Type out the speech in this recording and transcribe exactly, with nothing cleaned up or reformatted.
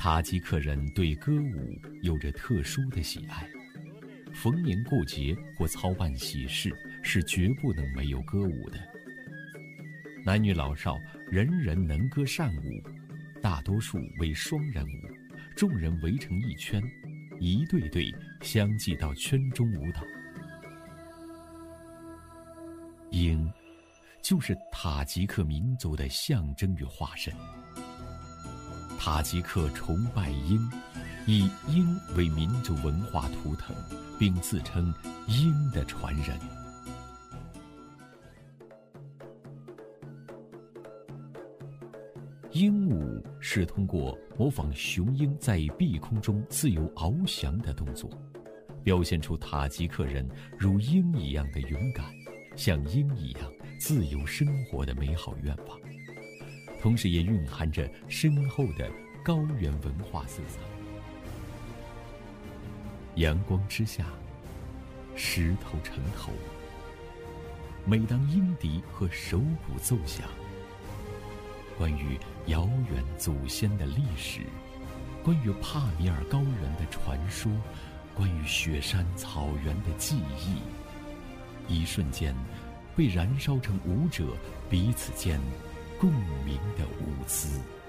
塔吉克人对歌舞有着特殊的喜爱，逢年过节或操办喜事是绝不能没有歌舞的。男女老少人人能歌善舞，大多数为双人舞，众人围成一圈，一对对相继到圈中舞蹈。鹰就是塔吉克民族的象征与化身。塔吉克崇拜鹰，以鹰为民族文化图腾，并自称鹰的传人。鹰舞是通过模仿雄鹰在碧空中自由翱翔的动作，表现出塔吉克人如鹰一样的勇敢，像鹰一样自由生活的美好愿望，同时也蕴含着深厚的高原文化色彩。阳光之下，石头城头，每当鹰笛和手鼓奏响，关于遥远祖先的历史，关于帕米尔高原的传说，关于雪山草原的记忆，一瞬间被燃烧成舞者彼此间共鸣的舞姿。